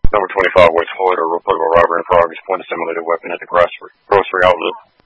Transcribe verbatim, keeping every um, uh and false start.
Number twenty-five, West Floyd, a report of a robbery in progress, point a simulated weapon at the grocery, grocery outlet.